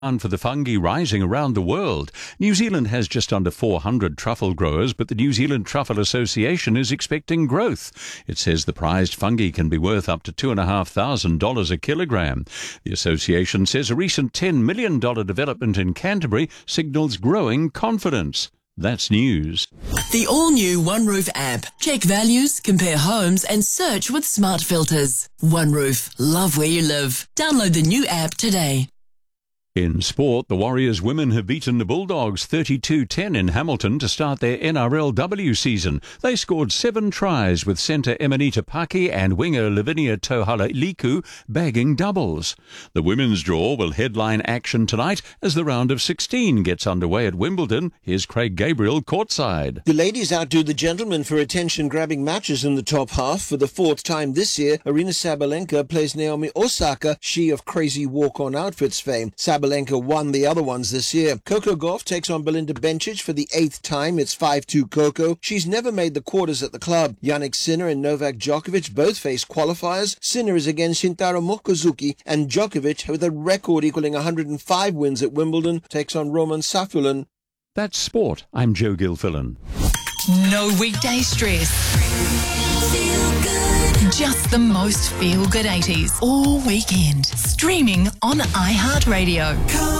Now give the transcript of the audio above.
For the fungi rising around the world. New Zealand has just under 400 truffle growers, but the New Zealand Truffle Association is expecting growth. It says the prized fungi can be worth up to $2,500 a kilogram. The association says a recent $10 million development in Canterbury signals growing confidence. That's news. The all-new OneRoof app. Check values, compare homes and search with smart filters. OneRoof. Love where you live. Download the new app today. In sport, the Warriors women have beaten the Bulldogs 32-10 in Hamilton to start their NRLW season. They scored 7 tries with centre Emanita Paki and winger Lavinia Tohala-Liku bagging doubles. The women's draw will headline action tonight as the round of 16 gets underway at Wimbledon. Here's Craig Gabriel courtside. The ladies outdo the gentlemen for attention-grabbing matches in the top half. For the 4th time this year, Aryna Sabalenka plays Naomi Osaka, she of crazy walk-on outfits fame. Sabalenka won the other ones this year. Coco Gauff takes on Belinda Bencic for the 8th time. It's 5-2 Coco. She's never made the quarters at the club. Jannik Sinner and Novak Djokovic both face qualifiers. Sinner is against Shintaro Mokozuki, and Djokovic, with a record equaling 105 wins at Wimbledon, takes on Roman Safiullin. That's sport. I'm Joe Gilfillan. No weekday stress. Just the most feel-good 80s all weekend. Streaming on iHeartRadio.